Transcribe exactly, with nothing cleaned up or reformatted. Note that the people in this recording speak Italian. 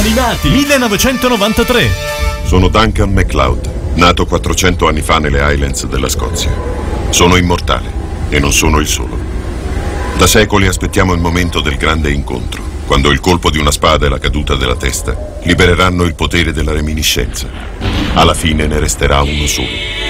animati millenovecentonovantatré. Sono Duncan MacLeod, nato quattrocento anni fa nelle Highlands della Scozia. Sono immortale e non sono il solo. Da secoli aspettiamo il momento del grande incontro, quando il colpo di una spada e la caduta della testa libereranno il potere della reminiscenza. Alla fine ne resterà uno solo.